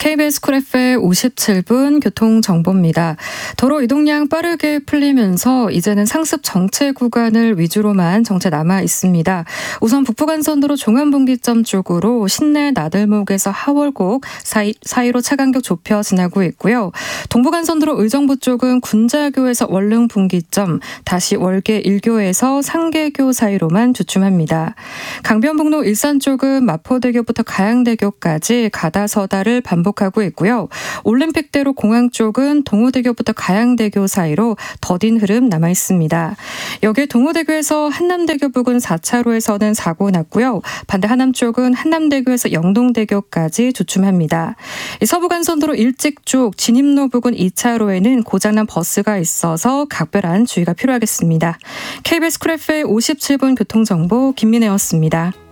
KBS 쿨 FM 57분 교통정보입니다. 도로 이동량 빠르게 풀리면서 이제는 상습 정체 구간을 위주로만 정체 남아 있습니다. 우선 북부간선도로 종암분기점 쪽으로 신내 나들목에서 하월곡 사이로 차간격 좁혀 지나고 있고요. 동부간선도로 의정부 쪽은 군자교에서 월릉분기점, 다시 월계 1교에서 상계교 사이로만 주춤합니다. 강변북로 일산 쪽은 마포대교부터 가양대교까지 가다서다를 반복하고 있고요. 올림픽대로 공항 쪽은 동호대교부터 가양대교 사이로 더딘 흐름 남아 있습니다. 여기에 동호대교에서 한남대교 부근 4차로에서는 사고 났고요. 반대 하남 쪽은 한남대교에서 영동대교까지 주춤합니다. 서부간선도로 일찍 쪽 진입로 부근 2차로에는 고장난 버스가 있어서 각별한 주의가 필요하겠습니다. KBS 쿨 FM 57분 교통정보 김민혜였습니다.